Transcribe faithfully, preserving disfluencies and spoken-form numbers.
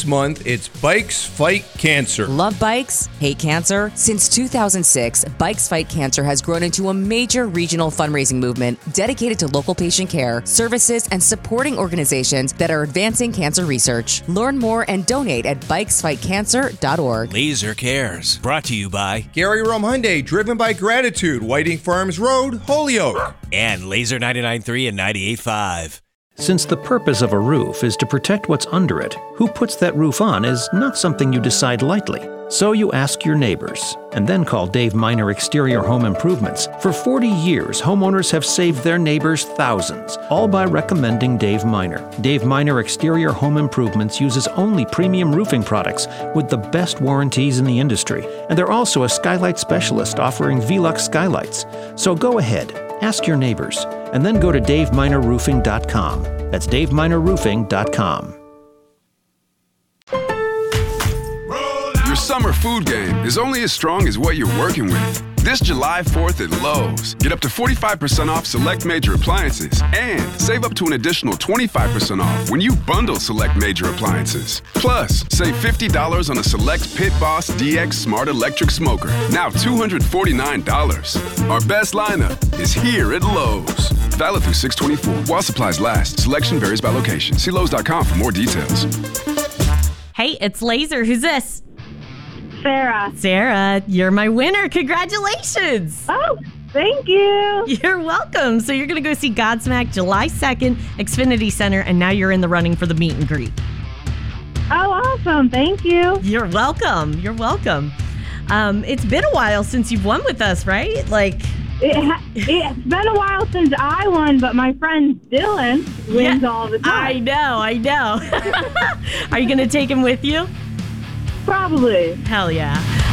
This month, it's Bikes Fight Cancer. Love bikes? Hate cancer? Since two thousand six, Bikes Fight Cancer has grown into a major regional fundraising movement dedicated to local patient care, services, and supporting organizations that are advancing cancer research. Learn more and donate at bikes fight cancer dot org. Laser Cares, brought to you by Gary Rome Hyundai, driven by gratitude, Whiting Farms Road, Holyoke. and Laser ninety-nine point three and ninety-eight point five. Since the purpose of a roof is to protect what's under it, who puts that roof on is not something you decide lightly. So you ask your neighbors, and then call Dave Miner Exterior Home Improvements. For forty years, homeowners have saved their neighbors thousands, all by recommending Dave Miner. Dave Miner Exterior Home Improvements uses only premium roofing products with the best warranties in the industry. And they're also a skylight specialist offering Velux skylights. So go ahead, ask your neighbors, and then go to dave miner roofing dot com. That's dave miner roofing dot com. Your summer food game is only as strong as what you're working with. This July fourth at Lowe's, get up to forty-five percent off select major appliances and save up to an additional twenty-five percent off when you bundle select major appliances. Plus, save fifty dollars on a select Pit Boss D X Smart Electric Smoker, now two hundred forty-nine dollars. Our best lineup is here at Lowe's. Valid through six twenty-four. While supplies last, selection varies by location. See Lowe's dot com for more details. Hey, it's Laser. Who's this? Sarah. Sarah, you're my winner. Congratulations. Oh, thank you. You're welcome. So you're going to go see Godsmack July second, Xfinity Center, and now you're in the running for the meet and greet. Oh, awesome. Thank you. You're welcome. You're welcome. Um, it's been a while since you've won with us, right? Like, It ha- it's been a while since I won, but my friend Dylan wins yeah, all the time. I know, I know. Are you going to take him with you? Probably. Hell yeah.